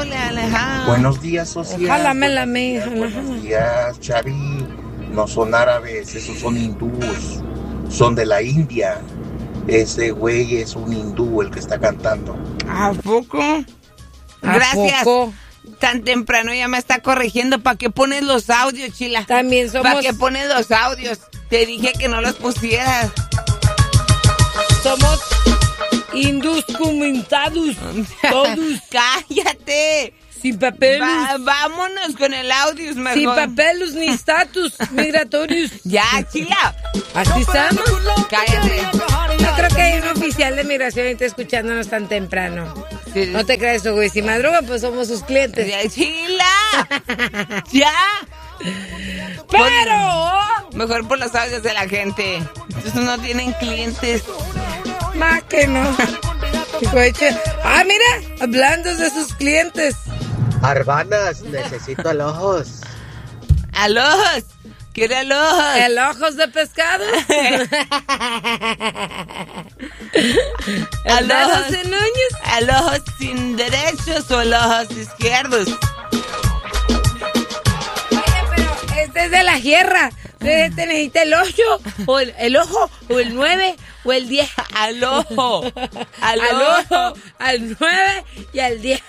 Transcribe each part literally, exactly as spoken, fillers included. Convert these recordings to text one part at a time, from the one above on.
ole, alejá. Buenos días, sociedad. Jálame la meja. Buenos días, Chavi. No son árabes, esos son hindús. Son de la India. Ese güey es un hindú el que está cantando. ¿A poco? ¿A Gracias. poco? Tan temprano ya me está corrigiendo. ¿Para qué pones los audios, Chila? También somos... ¿Para qué pones los audios? Te dije que no los pusieras. Somos indocumentados. Todos. ¡Cállate! Sin papeles. Va, vámonos con el audio mejor. Sin papeles ni estatus migratorios. Ya, Chila. Así estamos. Cállate. No creo que hay un oficial de migración y esté escuchándonos tan temprano. Sí. No te creas eso, güey. Si madruga, pues somos sus clientes. Ya, Chila. Ya. Pero... Mejor por los audios de la gente. Estos no tienen clientes. Más que no. Hijo de che- Ah, mira, hablando de sus clientes. Arbanas, necesito alojos. ¡Alojos! ¿Quiere alojos? ¿El ojos de pescado? ¿El dedos sin uñas? ¿Alojos sin derechos o alojos izquierdos? Oye, pero este es de la guerra. Este necesita el ocho, o el, el ojo, o el nueve, o el diez. Al ojo. Al Al ojo. ojo, al nueve y al diez.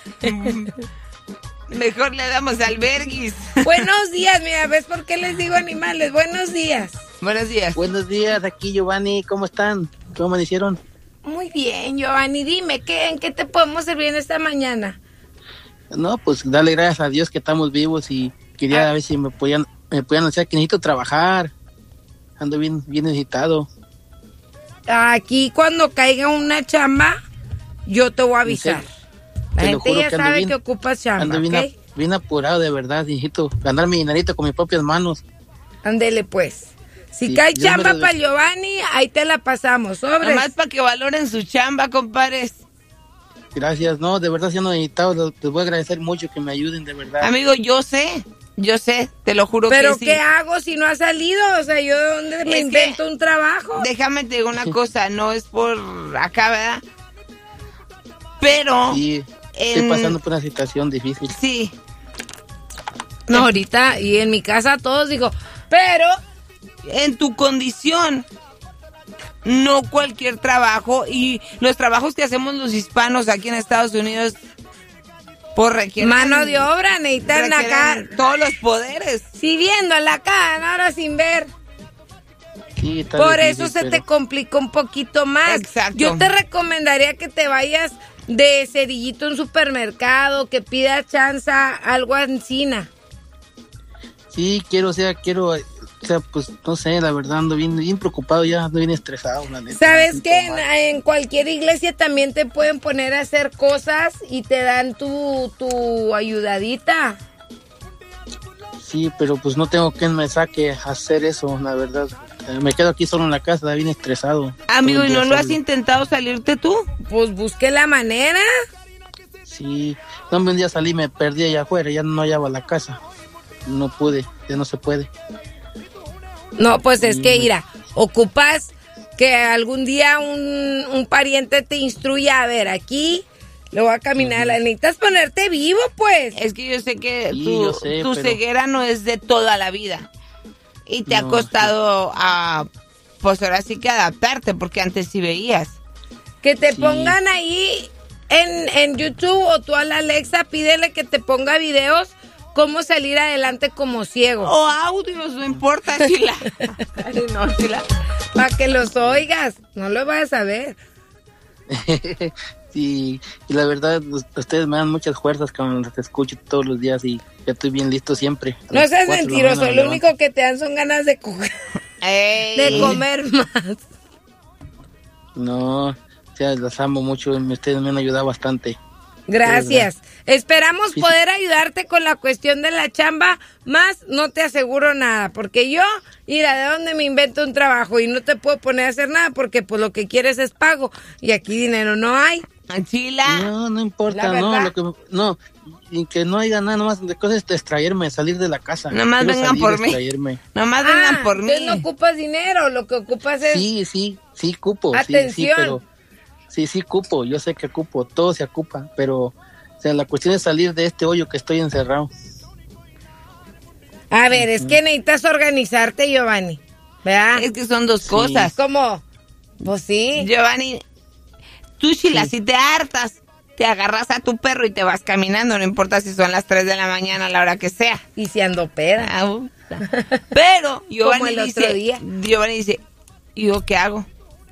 Mejor le damos al Berguis. Buenos días, mira, ¿ves por qué les digo animales? Buenos días. Buenos días. Buenos días, aquí Giovanni, ¿cómo están? ¿Cómo amanecieron? Muy bien, Giovanni, dime, ¿qué, ¿en qué te podemos servir en esta mañana? No, pues dale gracias a Dios que estamos vivos y quería Ah. ver si me podían, me podían anunciar que necesito trabajar. Ando bien, bien necesitado. Aquí cuando caiga una chamba, yo te voy a avisar. serio? La Te lo gente juro ya que ando sabe bien- que ocupas chamba, Ando bien, ¿ok? ap- bien apurado, de verdad, necesito ganar mi dinerito con mis propias manos. Ándele pues. Si Sí, cae Dios me chamba lo- para Giovanni, ahí te la pasamos. Sobres. Nomás para que valoren su chamba, compadres. Gracias, no, de verdad, si ando necesitado, les les voy a agradecer mucho que me ayuden, de verdad. Amigo, yo sé. Yo sé, te lo juro Pero que sí. ¿qué hago si no ha salido? O sea, ¿yo de dónde me Es invento que- un trabajo? Déjame te digo una cosa, no es por acá, ¿verdad? Pero... Sí, en- estoy pasando por una situación difícil. Sí. No, ahorita, y en mi casa todos digo, pero... En tu condición, no cualquier trabajo, y los trabajos que hacemos los hispanos aquí en Estados Unidos, por requieren... Mano de obra, necesitan acá... requieren todos los poderes. Sí, viéndola acá, ahora sin ver. Sí, está Por difícil, eso se pero- te complica un poquito más. Exacto. Yo te recomendaría que te vayas de cerillito a un supermercado, que pidas chanza, algo encina. Sí, quiero, o sea, quiero, o sea, pues, no sé, la verdad, ando bien, bien preocupado ya, ando bien estresado, la neta. ¿Sabes Me qué? siento En, mal. en cualquier iglesia también te pueden poner a hacer cosas y te dan tu, tu ayudadita. Sí, pero pues no tengo quien me saque a hacer eso, la verdad. Eh, Me quedo aquí solo en la casa, bien estresado. Amigo, Todo ¿y el no día lo has solo. intentado salirte tú? Pues busque la manera. Sí, no, un día salí, me perdí allá afuera, ya no hallaba la casa. No pude, ya no se puede. No, pues es Sí. que, mira, ocupas que algún día un, un pariente te instruya, a ver, aquí le voy a caminar, la necesitas ponerte vivo, pues. Es que yo sé que Sí, tu, yo sé, tu pero- ceguera no es de toda la vida. Y te ha No, costado, a, pues ahora sí que adaptarte, porque antes sí veías. Que te Sí. pongan ahí en, en YouTube o tú a la Alexa, pídele que te ponga videos cómo salir adelante como ciego. O audios, no importa, Chila. Ay, no, Chila. Para que los oigas, no lo vas a ver. Sí, y la verdad, us- ustedes me dan muchas fuerzas cuando te escucho todos los días y ya estoy bien listo siempre. A No las seas cuatro de la mentiroso, mañana me lo levanto. único que te dan son ganas de comer, Ey. de comer más. No, o sea, las amo mucho, ustedes me han ayudado bastante. Gracias. Esperamos Sí, sí. poder ayudarte con la cuestión de la chamba, más no te aseguro nada, porque yo, mira, de dónde me invento un trabajo y no te puedo poner a hacer nada porque pues lo que quieres es pago y aquí dinero no hay. Chila. No, no importa, La no, verdad. lo que, no, y que no haya nada más de cosas es distraerme, salir de la casa. Nomás Quiero vengan salir, por mí. distraerme. Nomás Ah, vengan por mí. entonces no ocupas dinero, lo que ocupas es... Sí, sí, sí, cupo, sí, sí, Atención. pero, sí, sí, cupo, yo sé que cupo, todo se ocupa, pero sea, la cuestión es salir de este hoyo que estoy encerrado. A ver, es que necesitas organizarte, Giovanni, ¿verdad? Es que son dos Sí. cosas. ¿Cómo? Pues sí. Giovanni, tú, Sheila, si te hartas, te agarras a tu perro y te vas caminando, no importa si son las tres de la mañana, a la hora que sea. Y si ando peda. Ah, puta. Pero Giovanni Como el dice, otro día. Giovanni dice, ¿y yo qué hago?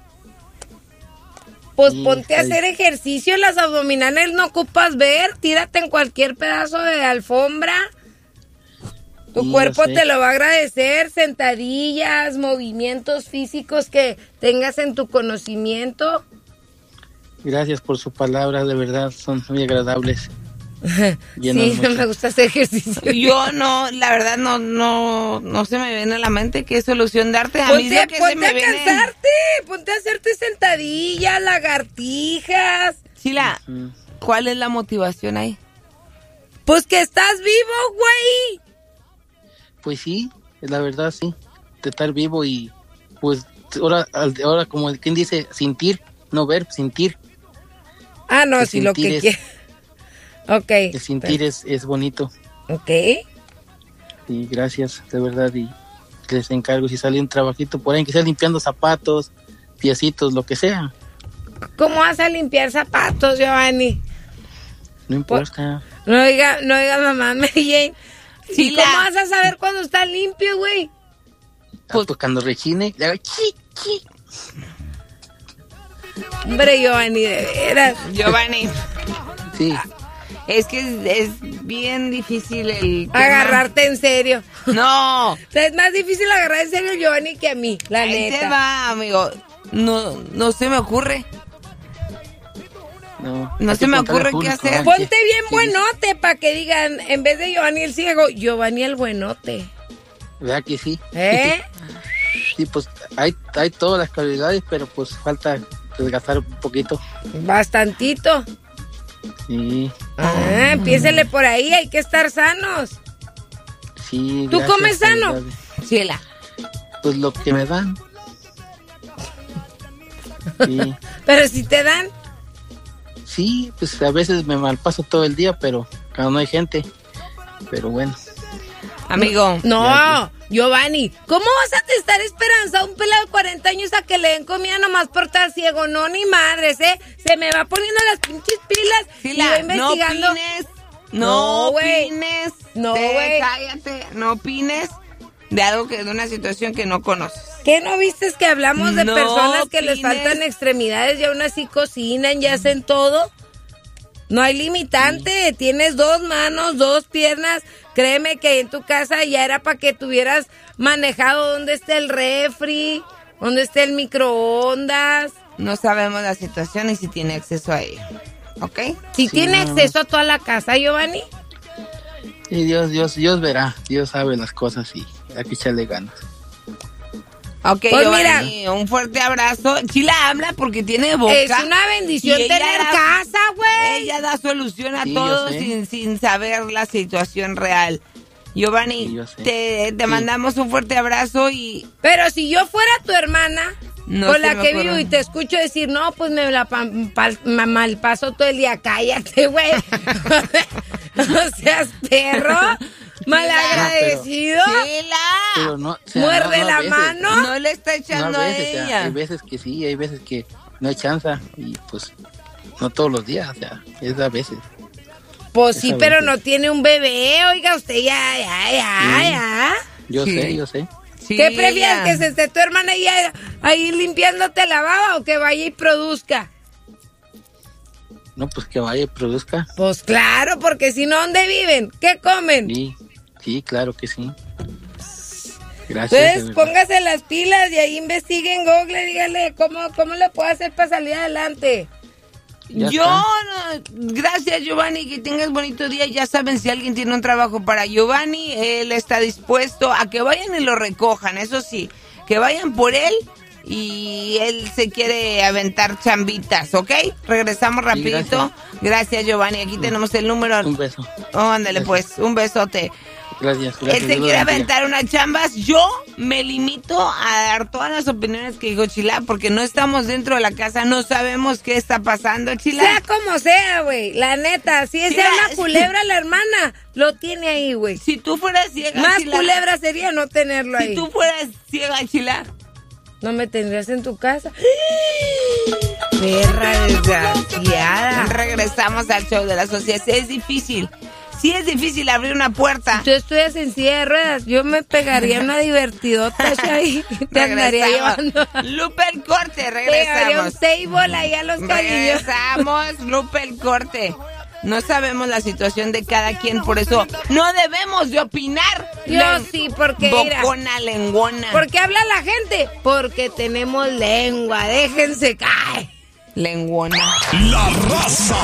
Pues Sí, ponte a está hacer ejercicio, las abdominales no ocupas ver, tírate en cualquier pedazo de alfombra. Tu Sí, cuerpo yo sé. te lo va a agradecer, sentadillas, movimientos físicos que tengas en tu conocimiento. Gracias por su palabra, de verdad, son muy agradables. Llenan Sí, mucho. me gusta hacer ejercicio. Yo no, la verdad no, no, no se me viene a la mente qué solución darte. A mí Ponte, lo que se ponte me a viene. cansarte, ponte a hacerte sentadillas, lagartijas. Sheila, Mm. ¿cuál es la motivación ahí? Pues que estás vivo, güey. Pues sí, la verdad sí, de estar vivo y pues ahora, al- ahora como quien dice, sentir, no ver, sentir. Ah, no, El si lo que sentir es- quieres. Ok. El sentir es, es bonito. Ok. Y gracias, de verdad, y les encargo si sale un trabajito por ahí, que sea limpiando zapatos, piecitos, lo que sea, ¿Cómo vas a limpiar zapatos, Giovanni? no importa. No diga, no diga mamá Mary Jane. Sí, ¿Y cómo la- vas a saber cuando está limpio, güey? Ah, pues cuando rechine, le hago chi, chi. Hombre, Giovanni, de veras. Giovanni, Sí, es que es, es bien difícil el tema. Agarrarte en serio. No, O sea, es más difícil agarrar en serio a Giovanni que a mí, la ahí neta. te va, amigo. No, no se me ocurre. no. No hay se que me contarle ocurre al qué público, hacer. ¿no? Ponte Sí, bien sí, buenote para que digan, en vez de Giovanni el ciego, Giovanni el buenote. ¿Verdad que sí? ¿Eh? Sí, pues hay, hay todas las cualidades, pero pues falta desgastar un poquito. Bastantito. Sí, Ah, empiécele por ahí, hay que estar sanos. sí. ¿Tú gracias, comes de sano? verdad. Sheila, Pues lo que me dan. Sí, Pero si te dan, sí, pues a veces me malpaso todo el día, pero cuando no hay gente. Pero bueno, amigo. no, Ya, Giovanni, ¿cómo vas a estar esperanzado a un pelado de cuarenta años a que le den comida nomás por estar ciego? No, ni madres, ¿eh? Se me va poniendo las pinches pilas y Sheila, va no investigando. opines. No, No güey. opines. No, Te- güey. Cállate, no opines de algo que de una situación que no conoces. ¿Qué no vistes que hablamos de No personas que les opines. faltan extremidades y aún así cocinan y hacen todo? No hay limitante, tienes dos manos, dos piernas. Créeme que en tu casa ya era para que tuvieras manejado dónde está el refri, dónde está el microondas. No sabemos la situación y si tiene acceso a ello. ¿Ok? Si Sí, tiene no. acceso a toda la casa, Giovanni. y Dios, Dios, Dios verá, Dios sabe las cosas y hay que echarle ganas. Ok, Pues Giovanni, un fuerte abrazo. Chila habla porque tiene boca. Es una bendición Y ella tener da- casa, güey. Ella da solución a Sí, yo todo sé. sin, sin saber la situación real. Giovanni, Sí, yo sé. te, te Sí. mandamos un fuerte abrazo y Pero si yo fuera tu hermana, No con se la me que ocurre. vivo y te escucho decir, no, pues me la pam- pal- ma- malpaso todo el día, cállate, güey. No seas perro, malagradecido. Chila, Pero no, o sea, Muerde no- no a la veces, mano. no le está No echando a a veces, o sea, ella. hay veces que sí, hay veces que no hay chance y pues no todos los días, o sea, es a veces. Pues sí, Esa pero vez. no tiene un bebé, oiga, usted ya, ya, ya, Sí. ya. Yo Sí. sé, yo sé. Sí, ¿Qué prefieres, ella- que se esté tu hermana ahí, ahí limpiándote la baba o que vaya y produzca? No, pues que vaya y produzca. Pues claro, porque si no, ¿dónde viven? ¿Qué comen? Sí, sí, claro que sí. Gracias. Entonces, de verdad. póngase las pilas y ahí investigue en Google, dígale cómo, cómo le puedo hacer para salir adelante. Ya Yo, está. no- gracias Giovanni, que tengas bonito día. Ya saben, si alguien tiene un trabajo para Giovanni, él está dispuesto a que vayan y lo recojan, eso sí, que vayan por él y él se quiere aventar chambitas, ¿ok? Regresamos rapidito. gracias. Gracias Giovanni, aquí tenemos el número. Un beso. Oh, ándale Gracias. pues, un besote. Gracias, gracias. Él se quiere aventar unas chambas. Yo me limito a dar todas las opiniones que dijo Chila, porque no estamos dentro de la casa, no sabemos qué está pasando, Chila. Sea como sea, güey, la neta, si es Chila, una culebra la hermana, lo tiene ahí, güey. Si tú fueras ciega, Más Chila, culebra sería no tenerlo si ahí. Si tú fueras ciega, Chila, no me tendrías en tu casa. Perra desgraciada. Regresamos al show de la sociedad. Es difícil. Sí es difícil abrir una puerta. Yo estoy en silla de ruedas. Yo me pegaría una divertidota ahí. Te andaría llevando. Lupe el corte, regresamos. Pegaría un table ahí a los cariños. Regresamos, Lupe el corte. No sabemos la situación de cada quien, por eso no debemos de opinar. Yo Len- sí, porque bocona, mira, lenguona. ¿por qué habla la gente? Porque tenemos lengua, déjense caer. Lenguona. La raza.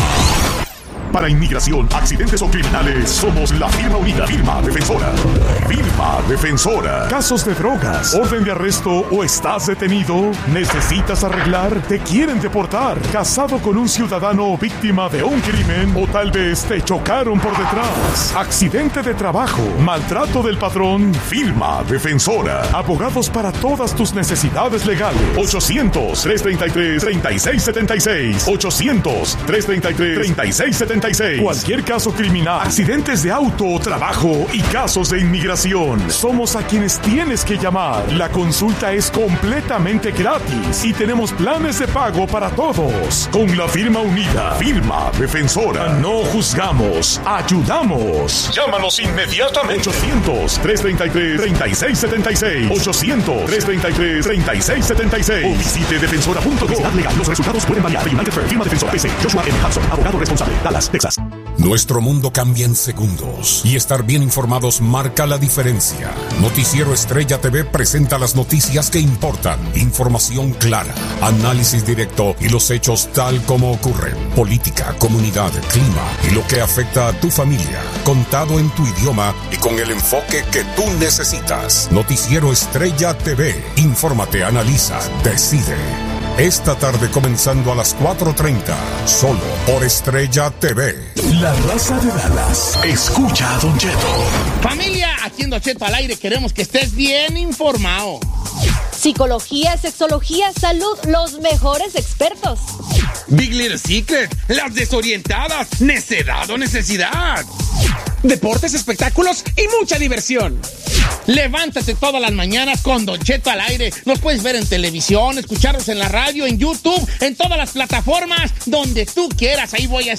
Para inmigración, accidentes o criminales, somos la firma unida, firma defensora. Firma defensora. Casos de drogas, orden de arresto o estás detenido, necesitas arreglar, te quieren deportar, casado con un ciudadano víctima de un crimen o tal vez te chocaron por detrás. Accidente de trabajo, maltrato del patrón, firma defensora. Abogados para todas tus necesidades legales. ochocientos, trescientos treinta y tres, treinta y seis setenta y seis. ochocientos, trescientos treinta y tres, treinta y seis setenta y seis. Cualquier caso criminal, accidentes de auto, trabajo y casos de inmigración. Somos a quienes tienes que llamar. La consulta es completamente gratis y tenemos planes de pago para todos. Con la firma unida, firma defensora. No juzgamos, ayudamos. Llámanos inmediatamente. ochocientos, trescientos treinta y tres, treinta y seis setenta y seis. ochocientos, trescientos treinta y tres, treinta y seis setenta y seis. O visite defensora punto com. Legal. Los resultados pueden variar. United Firm, firma defensora. P C. Joshua M. Hudson, abogado responsable. Dallas, Texas. Nuestro mundo cambia en segundos y estar bien informados marca la diferencia. Noticiero Estrella T V presenta las noticias que importan, información clara, análisis directo y los hechos tal como ocurren. Política, comunidad, clima y lo que afecta a tu familia, contado en tu idioma y con el enfoque que tú necesitas. Noticiero Estrella T V. Infórmate, analiza, decide. Esta tarde comenzando a las cuatro treinta, solo por Estrella T V. La raza de Dallas escucha a Don Cheto. Familia, aquí en Don Cheto al aire queremos que estés bien informado. Psicología, sexología, salud, los mejores expertos. Big Little Secret, las desorientadas, necedad o necesidad. Deportes, espectáculos y mucha diversión. Levántate todas las mañanas con Don Cheto al aire. Nos puedes ver en televisión, escucharnos en la radio, en YouTube, en todas las plataformas, donde tú quieras. Ahí voy a